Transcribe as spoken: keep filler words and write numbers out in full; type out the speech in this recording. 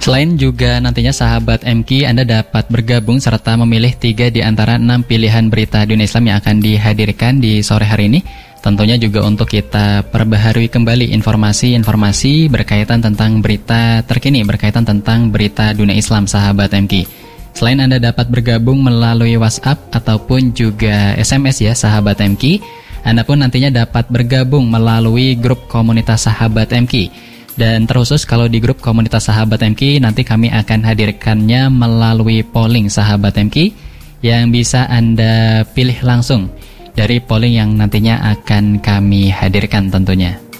Selain juga nantinya sahabat M Q, Anda dapat bergabung serta memilih tiga di antara enam pilihan berita dunia Islam yang akan dihadirkan di sore hari ini. Tentunya juga untuk kita perbaharui kembali informasi-informasi berkaitan tentang berita terkini, berkaitan tentang berita dunia Islam sahabat M Q. Selain Anda dapat bergabung melalui WhatsApp ataupun juga S M S ya sahabat M Q, Anda pun nantinya dapat bergabung melalui grup komunitas sahabat M Q. Dan terkhusus kalau di grup komunitas sahabat M Q, nanti kami akan hadirkannya melalui polling sahabat M Q yang bisa Anda pilih langsung dari polling yang nantinya akan kami hadirkan tentunya.